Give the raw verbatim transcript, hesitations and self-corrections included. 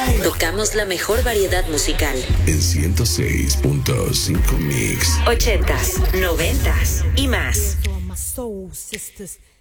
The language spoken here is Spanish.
Tocamos la mejor variedad musical. En ciento seis punto cinco Mix. Ochentas, noventas y más. Soul sisters.